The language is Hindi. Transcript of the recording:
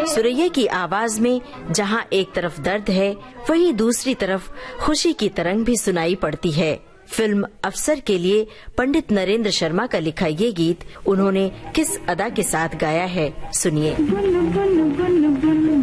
सुरैया की आवाज में जहां एक तरफ दर्द है, वहीं दूसरी तरफ खुशी की तरंग भी सुनाई पड़ती है। फिल्म अफसर के लिए पंडित नरेंद्र शर्मा का लिखा ये गीत उन्होंने किस अदा के साथ गाया है, सुनिए।